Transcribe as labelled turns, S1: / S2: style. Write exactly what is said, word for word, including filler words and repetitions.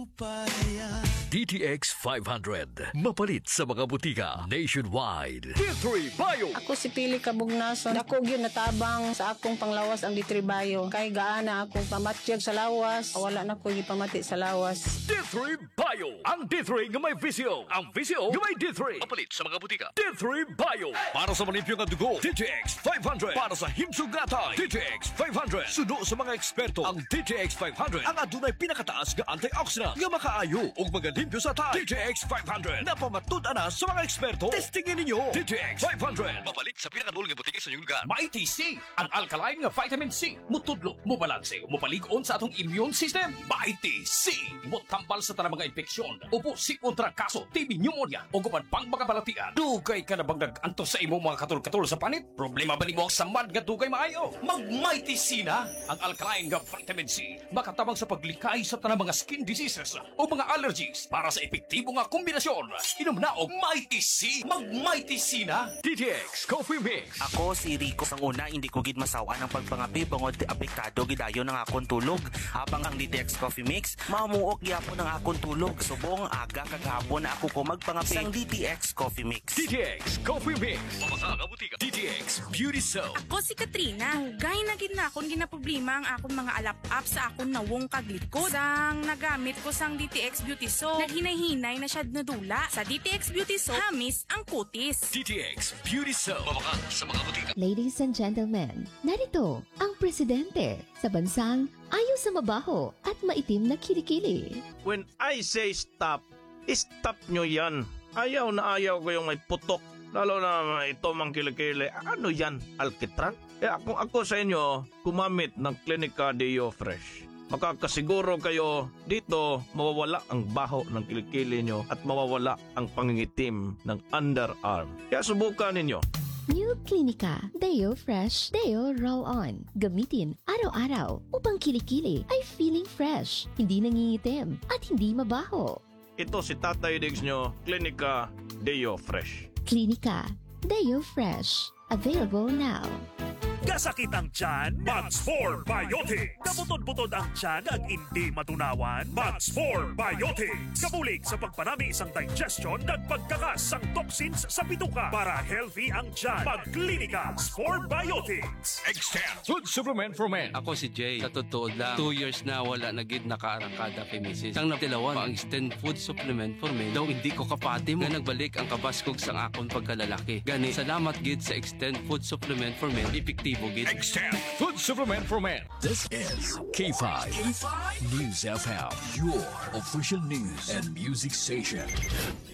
S1: D T X five hundred. Mapalit sa mga butika nationwide. D three Bio.
S2: Ako si Pili Kabugnason. Dako gyud natabang sa akong panglawas ang D three Bio. Kay gaana akong pamatyag sa lawas. Wala na ko gipamati sa lawas.
S1: D three Bio. Ang D three nga may visio. Ang visio nga may D three. Mapalit sa mga butika. D three Bio. Para sa manimpyo nga dugo. D T X five hundred. Para sa himsugatay. D T X five hundred. Suno sa mga eksperto. Ang D T X five hundred ang adunay pinakataas nga antioxidant nga makaayo ug magalimpyo sa tay. D T X five hundred. Napamatud-an na sa mga eksperto. Testingin ninyo. D T X five hundred. Mapalit sa pinakadul nga butika sa inyong lugar.
S3: Mighty C, ang alkaline nga vitamin C. Mutudlo, mubalanse, mupalig-on sa atong immune system. Mighty C, mutampal sa tanang mga infeksyon. Upo si kontra kaso, T B pneumonia, o guman pang mga balatian. Dugay ka na bang nag-anto sa imong mga katul-katul sa panit? Problema ba ni mo ang samad nga dugay maayo? Mag-Mighty C na, ang alkaline nga vitamin C. Makatabang sa paglikay sa tanang mga skin diseases o mga allergies para sa epektibo nga kombinasyon. Inom na og Mighty C. Mag-Mighty C na.
S1: D T X Coffee Mix.
S4: Ako si Rico sang una hindi ko gid masawa ng pagpangapi bangod apektado gidayon ng akong tulog. Habang ang D T X Coffee Mix mamuok gyapon ng akong tulog. Subong aga kagahapon na ako ko magpangapi sang D T X Coffee Mix.
S1: D T X Coffee Mix. Mamasa ka butika. D T X Beauty Soap.
S5: Ako si Katrina. Gay na gid na akong ginaproblema ang akong mga alap-up sa akong nawong kaglikod. Sang nagamit ko sang D T X Beauty Soap, naghinay-hinay na siya nadula. Sa D T X Beauty Soap, hamis ang kutis.
S1: D T X Beauty Soap. Mamaka sa mga butika.
S6: Ladies and gentlemen, narito ang presidente sa bansang ayaw sa mabaho at maitim na kilikili.
S7: When I say stop, stop nyo yan. Ayaw na ayaw ko yung may putok. Lalo na ito mang kilikili. Ano yan? Alkitran? Eh kung ako sa inyo, kumamit ng Clinica Deo Fresh. Makakasiguro kayo dito mawawala ang baho ng kilikili nyo at mawawala ang pangingitim ng underarm. Kaya subukan ninyo.
S6: New Clinica Deo Fresh Deo Roll-On. Gamitin araw-araw upang kilikili ay feeling fresh, hindi nangingitim at hindi mabaho.
S7: Ito si Tatay Diggs nyo, Clinica Deo Fresh.
S6: Clinica Deo Fresh. Available now.
S8: Kasakit ang tiyan, Max four Biotics. Kabutod-butod ang tiyan ag hindi matunawan, Max four Biotics. Kabulig sa pagpanami isang digestion ag pagkakas ang toxins sa bituka para healthy ang tiyan. Mag-Clinica four Biotics.
S1: Extend Food Supplement for Men.
S9: Ako si Jay. Sa totoo lang, two years na wala na gid nakaarangkada kay misis. Ang natilawan, ang Extend Food Supplement for Men. Daw hindi ko kapati mo. Nga nagbalik ang kabaskog sang akon pagkalalaki. Gani, salamat gid sa Extend Food Supplement for Men. Epektibo.
S1: Extend Food Supplement for Men. This is K five News F M, your official news and music station.